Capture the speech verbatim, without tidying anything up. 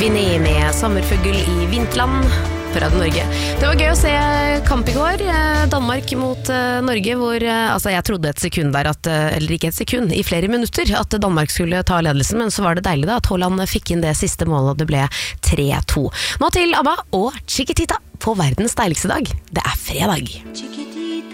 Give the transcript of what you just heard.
Vinnie med Sommerfugl i Vinterland på Radio Norge. Det var gøy å se kamp i går, Danmark mot Norge, hvor altså jeg trodde et sekund der, at, eller ikke et sekund, i flere minutter, at Danmark skulle ta ledelsen, men så var det deilig da, at Haaland fikk inn det siste målet, og det ble tre to. Nå til ABBA og Chiquitita på verdens deiligste dag. Det er fredag.